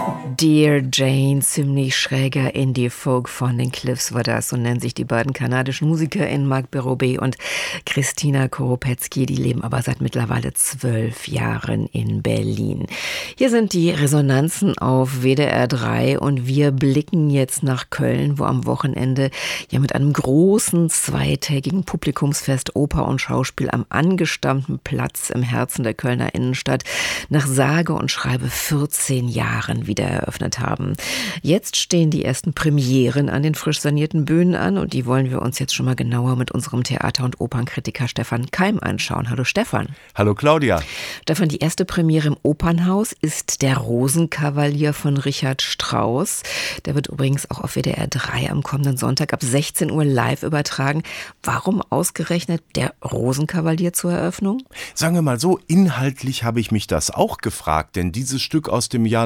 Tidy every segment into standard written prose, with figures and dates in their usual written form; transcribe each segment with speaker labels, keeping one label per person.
Speaker 1: Dear Jane, ziemlich schräger Indie-Folk von den Cliffs war das, so nennen sich die beiden kanadischen MusikerInnen Marc Berube und Christina Koropetzky. Die leben aber seit mittlerweile 12 Jahren in Berlin. Hier sind die Resonanzen auf WDR 3 und wir blicken jetzt nach Köln, wo am Wochenende ja mit einem großen zweitägigen Publikumsfest Oper und Schauspiel am angestammten Platz im Herzen der Kölner Innenstadt nach sage und schreibe 14 Jahren wieder eröffnet haben. Jetzt stehen die ersten Premieren an den frisch sanierten Bühnen an und die wollen wir uns jetzt schon mal genauer mit unserem Theater- und Opernkritiker Stefan Keim anschauen. Hallo Stefan.
Speaker 2: Hallo Claudia.
Speaker 1: Stefan, die erste Premiere im Opernhaus ist Der Rosenkavalier von Richard Strauss. Der wird übrigens auch auf WDR 3 am kommenden Sonntag ab 16 Uhr live übertragen. Warum ausgerechnet Der Rosenkavalier zur Eröffnung?
Speaker 2: Sagen wir mal so, inhaltlich habe ich mich das auch gefragt, denn dieses Stück aus dem Jahr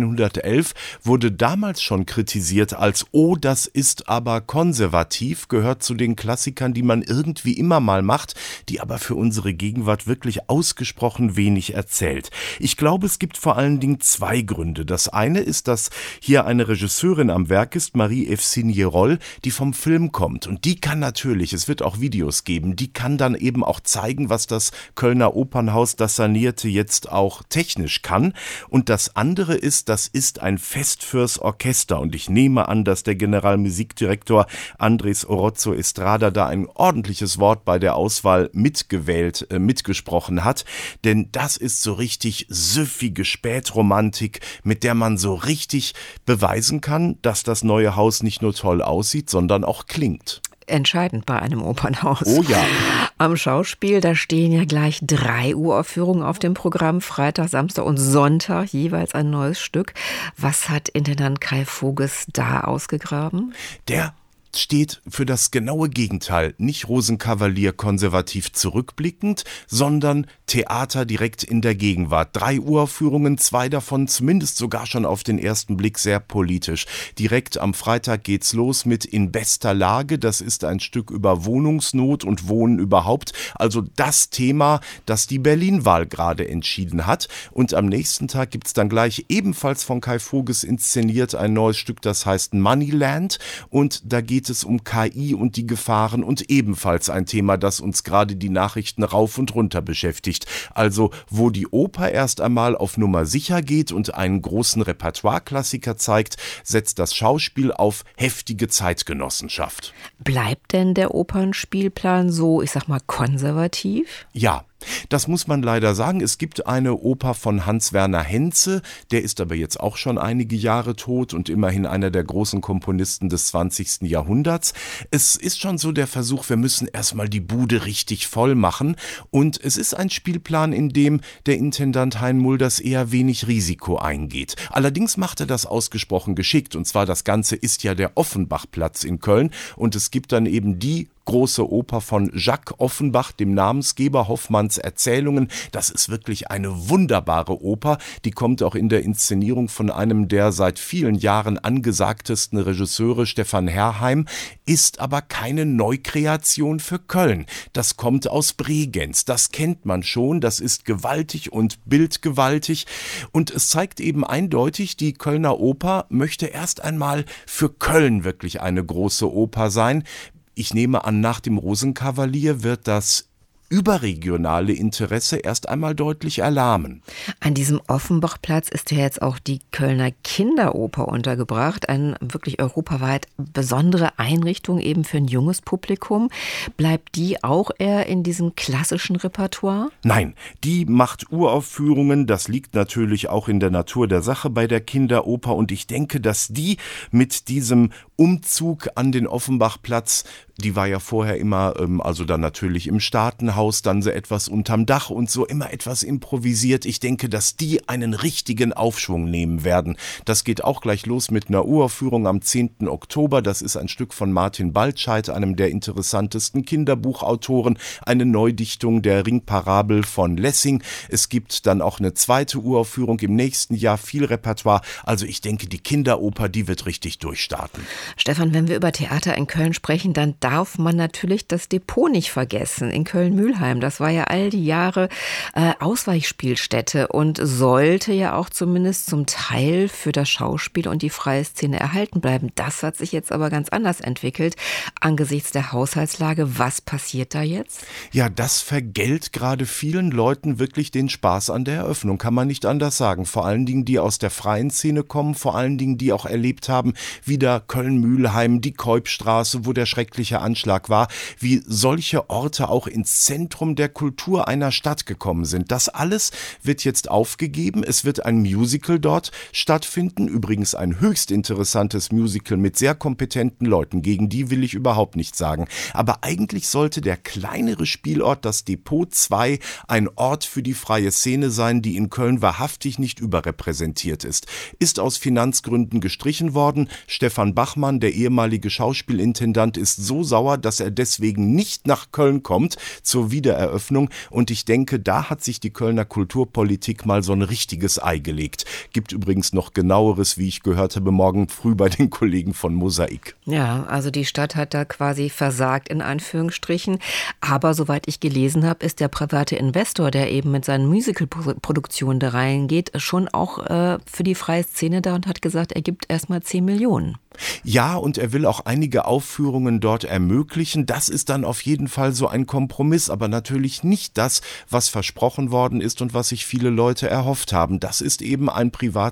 Speaker 2: 1911 wurde damals schon kritisiert als „Oh, das ist aber konservativ", gehört zu den Klassikern, die man irgendwie immer mal macht, die aber für unsere Gegenwart wirklich ausgesprochen wenig erzählt. Ich glaube, es gibt vor allen Dingen zwei Gründe. Das eine ist, dass hier eine Regisseurin am Werk ist, Marie-Evsynie Roll, die vom Film kommt und die kann natürlich, es wird auch Videos geben, die kann dann eben auch zeigen, was das Kölner Opernhaus, das Sanierte, jetzt auch technisch kann. Und das andere ist, das ist ein Fest fürs Orchester und ich nehme an, dass der Generalmusikdirektor Andrés Orozco Estrada da ein ordentliches Wort bei der Auswahl mitgesprochen hat, denn das ist so richtig süffige Spätromantik, mit der man so richtig beweisen kann, dass das neue Haus nicht nur toll aussieht, sondern auch klingt.
Speaker 1: Entscheidend bei einem Opernhaus.
Speaker 2: Oh ja.
Speaker 1: Am Schauspiel, da stehen ja gleich 3 Uraufführungen auf dem Programm, Freitag, Samstag und Sonntag jeweils ein neues Stück. Was hat Intendant Kai Voges da ausgegraben?
Speaker 2: Der steht für das genaue Gegenteil. Nicht Rosenkavalier konservativ zurückblickend, sondern Theater direkt in der Gegenwart. 3 Uraufführungen, 2 davon zumindest sogar schon auf den ersten Blick sehr politisch. Direkt am Freitag geht's los mit In bester Lage. Das ist ein Stück über Wohnungsnot und Wohnen überhaupt. Also das Thema, das die Berlin-Wahl gerade entschieden hat. Und am nächsten Tag gibt's dann gleich ebenfalls von Kai Voges inszeniert ein neues Stück, das heißt Moneyland. Und da geht es um KI und die Gefahren und ebenfalls ein Thema, das uns gerade die Nachrichten rauf und runter beschäftigt. Also, wo die Oper erst einmal auf Nummer sicher geht und einen großen Repertoire-Klassiker zeigt, setzt das Schauspiel auf heftige Zeitgenossenschaft.
Speaker 1: Bleibt denn der Opernspielplan so, ich sag mal, konservativ?
Speaker 2: Ja. Das muss man leider sagen. Es gibt eine Oper von Hans-Werner Henze, der ist aber jetzt auch schon einige Jahre tot und immerhin einer der großen Komponisten des 20. Jahrhunderts. Es ist schon so der Versuch, wir müssen erstmal die Bude richtig voll machen und es ist ein Spielplan, in dem der Intendant Hein Mulders eher wenig Risiko eingeht. Allerdings macht er das ausgesprochen geschickt und zwar das Ganze ist ja der Offenbachplatz in Köln und es gibt dann eben die große Oper von Jacques Offenbach, dem Namensgeber, Hoffmanns Erzählungen. Das ist wirklich eine wunderbare Oper. Die kommt auch in der Inszenierung von einem der seit vielen Jahren angesagtesten Regisseure, Stefan Herrheim, ist aber keine Neukreation für Köln. Das kommt aus Bregenz. Das kennt man schon. Das ist gewaltig und bildgewaltig. Und es zeigt eben eindeutig, die Kölner Oper möchte erst einmal für Köln wirklich eine große Oper sein. Ich nehme an, nach dem Rosenkavalier wird das überregionale Interesse erst einmal deutlich erlahmen.
Speaker 1: An diesem Offenbachplatz ist ja jetzt auch die Kölner Kinderoper untergebracht, eine wirklich europaweit besondere Einrichtung eben für ein junges Publikum. Bleibt die auch eher in diesem klassischen Repertoire?
Speaker 2: Nein, die macht Uraufführungen, das liegt natürlich auch in der Natur der Sache bei der Kinderoper und ich denke, dass die mit diesem Umzug an den Offenbachplatz, die war ja vorher immer, also dann natürlich im Staatenhaus, dann so etwas unterm Dach und so immer etwas improvisiert. Ich denke, dass die einen richtigen Aufschwung nehmen werden. Das geht auch gleich los mit einer Uraufführung am 10. Oktober. Das ist ein Stück von Martin Baltscheid, einem der interessantesten Kinderbuchautoren, eine Neudichtung der Ringparabel von Lessing. Es gibt dann auch eine zweite Uraufführung im nächsten Jahr, viel Repertoire. Also ich denke, die Kinderoper, die wird richtig durchstarten.
Speaker 1: Stefan, wenn wir über Theater in Köln sprechen, dann darf man natürlich das Depot nicht vergessen. In Köln Köln-Mülheim. Das war ja all die Jahre Ausweichspielstätte und sollte ja auch zumindest zum Teil für das Schauspiel und die freie Szene erhalten bleiben. Das hat sich jetzt aber ganz anders entwickelt angesichts der Haushaltslage. Was passiert da jetzt?
Speaker 2: Ja, das vergällt gerade vielen Leuten wirklich den Spaß an der Eröffnung, kann man nicht anders sagen. Vor allen Dingen, die aus der freien Szene kommen, vor allen Dingen, die auch erlebt haben, wie da Köln-Mülheim, die Keupstraße, wo der schreckliche Anschlag war, wie solche Orte auch ins Zentrum der Kultur einer Stadt gekommen sind. Das alles wird jetzt aufgegeben. Es wird ein Musical dort stattfinden. Übrigens ein höchst interessantes Musical mit sehr kompetenten Leuten. Gegen die will ich überhaupt nichts sagen. Aber eigentlich sollte der kleinere Spielort, das Depot 2, ein Ort für die freie Szene sein, die in Köln wahrhaftig nicht überrepräsentiert ist. Ist aus Finanzgründen gestrichen worden. Stefan Bachmann, der ehemalige Schauspielintendant, ist so sauer, dass er deswegen nicht nach Köln kommt zur Wiedereröffnung. Und ich denke, da hat sich die Kölner Kulturpolitik mal so ein richtiges Ei gelegt. Gibt übrigens noch Genaueres, wie ich gehört habe, morgen früh bei den Kollegen von Mosaik.
Speaker 1: Ja, also die Stadt hat da quasi versagt, in Anführungsstrichen. Aber soweit ich gelesen habe, ist der private Investor, der eben mit seinen Musical-Produktionen da reingeht, schon auch für die freie Szene da und hat gesagt, er gibt erstmal 10 Millionen.
Speaker 2: Ja, und er will auch einige Aufführungen dort ermöglichen. Das ist dann auf jeden Fall so ein Kompromiss, aber natürlich nicht das, was versprochen worden ist und was sich viele Leute erhofft haben. Das ist eben ein privater